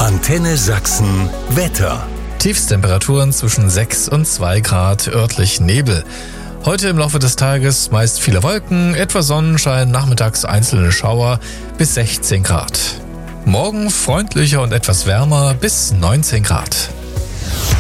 Antenne Sachsen Wetter. Tiefstemperaturen zwischen 6 und 2 Grad, örtlich Nebel. Heute im Laufe des Tages meist viele Wolken, etwas Sonnenschein, nachmittags einzelne Schauer bis 16 Grad. Morgen freundlicher und etwas wärmer bis 19 Grad.